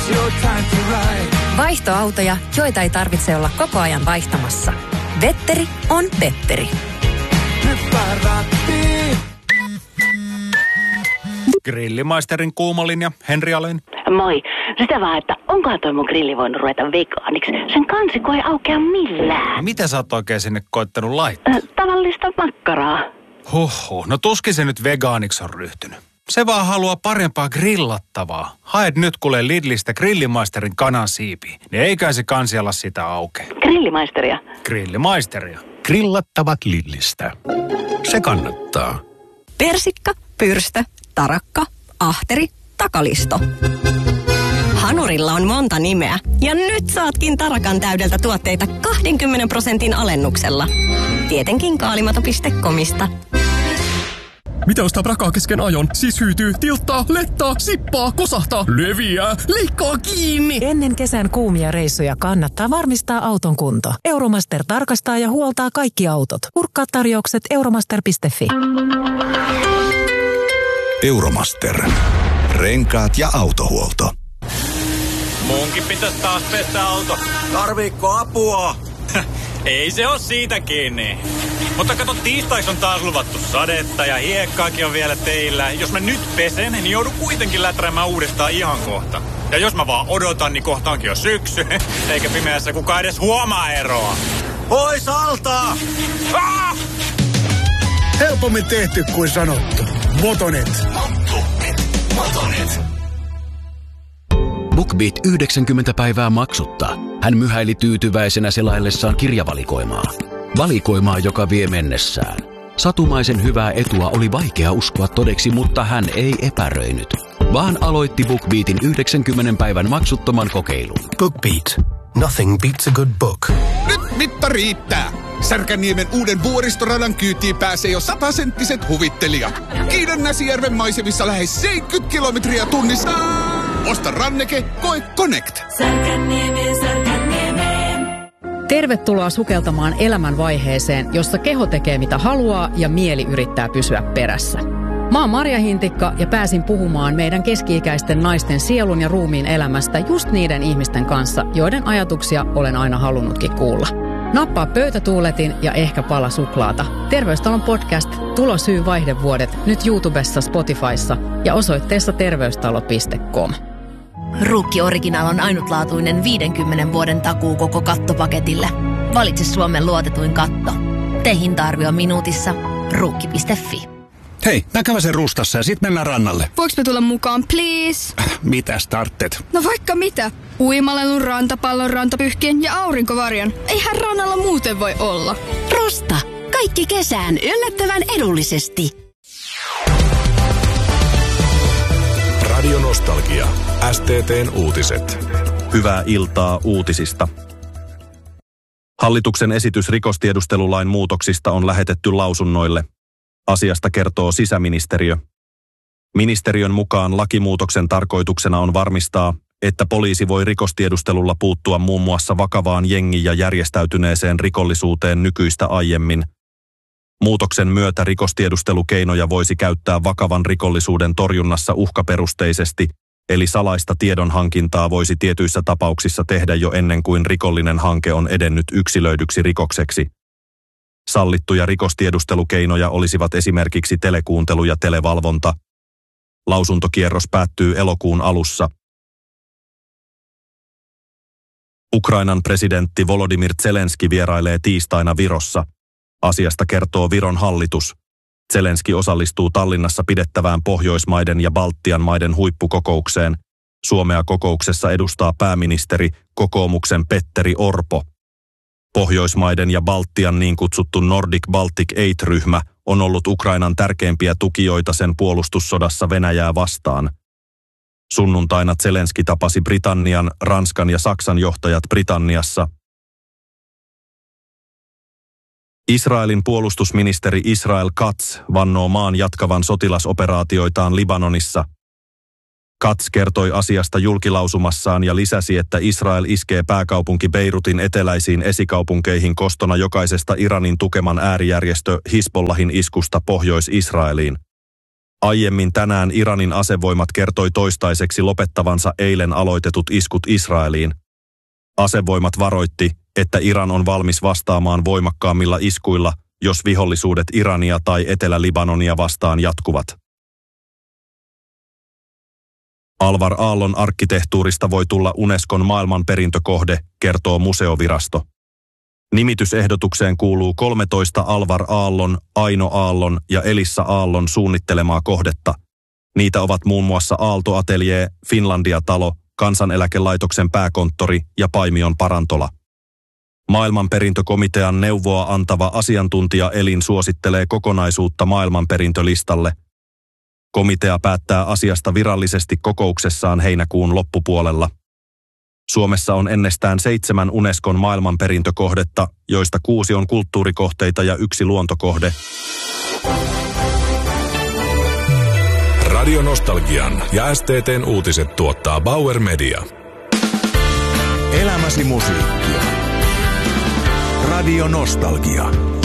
Vaihtoautoja, joita ei tarvitse olla koko ajan vaihtamassa. Vetteri on Petteri. Grillimaisterin kuumalinja, Henri Alén. Moi. Sitä vaan, että onkohan toi mun grilli voinut ruveta vegaaniksi? Sen kansikko ei aukea millään. Mitä sä oot oikein sinne koittanut laittaa? Tavallista makkaraa. No tuskin se nyt vegaaniksi on ryhtynyt. Se vaan haluaa parempaa grillattavaa. Haet nyt kuule Lidlistä Grillimaisterin kanansiipiä. Niin eikä se kansi ala sitä aukea. Grillimaisteria. Grillimaisteria. Grillattavat Lidlistä. Se kannattaa. Persikka, pyrstö, tarakka, ahteri, takalisto. Hanurilla on monta nimeä. Ja nyt saatkin tarakan täydeltä tuotteita 20% alennuksella. Tietenkin kaalimato.comista. Mitä ostaa prakaa kesken ajon? Siis hyytyy, tilttaa, lettaa, sippaa, kosahtaa, leviää, leikkaa kiinni. Ennen kesän kuumia reissuja kannattaa varmistaa auton kunto. Euromaster tarkastaa ja huoltaa kaikki autot. Kurkkaa tarjoukset euromaster.fi. Euromaster. Renkaat ja autohuolto. Munkin pitäisi taas pestä auto. Tarviikko apua? Ei se oo siitä kiinni. Mutta kato, tiistaiksi on taas luvattu sadetta ja hiekkaakin on vielä teillä. Jos mä nyt pesen, niin joudun kuitenkin läträämään uudestaan ihan kohta. Ja jos mä vaan odotan, niin kohtaankin jo syksy. Eikä pimeässä kukaan edes huomaa eroa. Pois alta! Ah! Helpommin tehty kuin sanottu. Motonet. Motonet. BookBeat 90 päivää maksutta. Hän myhäili tyytyväisenä selaillessaan kirjavalikoimaa. Valikoimaa, joka vie mennessään. Satumaisen hyvää etua oli vaikea uskoa todeksi, mutta hän ei epäröinyt, vaan aloitti BookBeatin 90 päivän maksuttoman kokeilun. BookBeat. Nothing beats a good book. Nyt mitta riittää. Särkänniemen uuden vuoristoradan kyytiin pääsee jo 100-senttiset huvittelijat. Kiidan Näsijärven maisemissa lähes 70 kilometriä tunnissa. Osta ranneke, koe Connect. Särkänniemeen. Tervetuloa sukeltamaan elämänvaiheeseen, jossa keho tekee mitä haluaa ja mieli yrittää pysyä perässä. Mä oon Marja Hintikka ja pääsin puhumaan meidän keski-ikäisten naisten sielun ja ruumiin elämästä just niiden ihmisten kanssa, joiden ajatuksia olen aina halunnutkin kuulla. Nappaa pöytätuuletin ja ehkä pala suklaata. Terveystalon podcast Tulosyy vaihdevuodet nyt YouTubessa, Spotifyssa ja osoitteessa terveystalo.com. Ruukki Original on ainutlaatuinen 50 vuoden takuu koko kattopaketille. Valitse Suomen luotetuin katto. Tee hinta-arvio minuutissa. Ruukki.fi. Hei, mä käväsen Rustassa ja sit mennään rannalle. Voiks me tulla mukaan, please? Mitä starttet? No vaikka mitä. Uimalelun, rantapallon, rantapyhkien ja aurinkovarjon. Eihän rannalla muuten voi olla. Rusta. Kaikki kesään yllättävän edullisesti. Radio Nostalgia. STT:n uutiset. Hyvää iltaa uutisista. Hallituksen esitys rikostiedustelulain muutoksista on lähetetty lausunnoille. Asiasta kertoo sisäministeriö. Ministeriön mukaan lakimuutoksen tarkoituksena on varmistaa, että poliisi voi rikostiedustelulla puuttua muun muassa vakavaan jengi- ja järjestäytyneeseen rikollisuuteen nykyistä aiemmin. Muutoksen myötä rikostiedustelukeinoja voisi käyttää vakavan rikollisuuden torjunnassa uhkaperusteisesti, eli salaista tiedonhankintaa voisi tietyissä tapauksissa tehdä jo ennen kuin rikollinen hanke on edennyt yksilöidyksi rikokseksi. Sallittuja rikostiedustelukeinoja olisivat esimerkiksi telekuuntelu ja televalvonta. Lausuntokierros päättyy elokuun alussa. Ukrainan presidentti Volodymyr Zelenski vierailee tiistaina Virossa. Asiasta kertoo Viron hallitus. Zelenski osallistuu Tallinnassa pidettävään Pohjoismaiden ja Baltian maiden huippukokoukseen. Suomea kokouksessa edustaa pääministeri, kokoomuksen Petteri Orpo. Pohjoismaiden ja Baltian niin kutsuttu Nordic Baltic Aid-ryhmä on ollut Ukrainan tärkeimpiä tukijoita sen puolustussodassa Venäjää vastaan. Sunnuntaina Zelenski tapasi Britannian, Ranskan ja Saksan johtajat Britanniassa. Israelin puolustusministeri Israel Katz vannoo maan jatkavan sotilasoperaatioitaan Libanonissa. Katz kertoi asiasta julkilausumassaan ja lisäsi, että Israel iskee pääkaupunki Beirutin eteläisiin esikaupunkeihin kostona jokaisesta Iranin tukeman äärijärjestö Hisbollahin iskusta Pohjois-Israeliin. Aiemmin tänään Iranin asevoimat kertoi toistaiseksi lopettavansa eilen aloitetut iskut Israeliin. Asevoimat varoitti, että Iran on valmis vastaamaan voimakkaammilla iskuilla, jos vihollisuudet Irania tai Etelä-Libanonia vastaan jatkuvat. Alvar Aallon arkkitehtuurista voi tulla Unescon maailmanperintökohde, kertoo museovirasto. Nimitysehdotukseen kuuluu 13 Alvar Aallon, Aino Aallon ja Elissa Aallon suunnittelemaa kohdetta. Niitä ovat muun muassa Aalto-ateljee, Finlandia-talo, Kansaneläkelaitoksen pääkonttori ja Paimion parantola. Maailmanperintökomitean neuvoa antava asiantuntijaelin suosittelee kokonaisuutta maailmanperintölistalle. Komitea päättää asiasta virallisesti kokouksessaan heinäkuun loppupuolella. Suomessa on ennestään 7 Unescon maailmanperintökohdetta, joista 6 on kulttuurikohteita ja 1 luontokohde. Radio Nostalgian ja STT:n uutiset tuottaa Bauer Media. Elämäsi musiikkia. Radio Nostalgia.